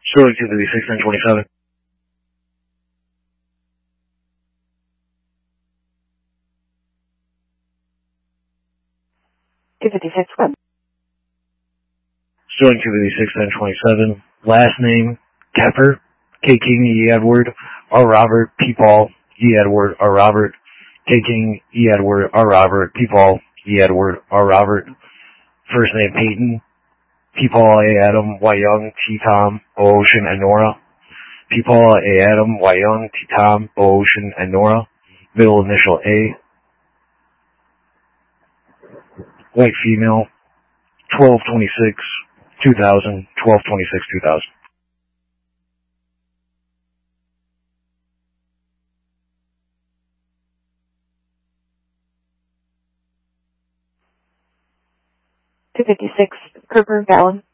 Sterling 256 927. Sterling 256 927. Last name, Kepper, K. King, E. Edward, R. Robert, P. Paul, E. Edward, R. Robert, K. King, E. Edward, R. Robert, P. Paul, E. Edward, R. Robert. First name, Peyton, P. Paul, A. Adam, Y. Young, T. Tom, O. Ocean, and Nora. P. Paul, A. Adam, Y. Young, T. Tom, O. Ocean, and Nora. Middle initial, A. White female, 12/26, 2000, 12/26, 2000. $256, Kerber Valley.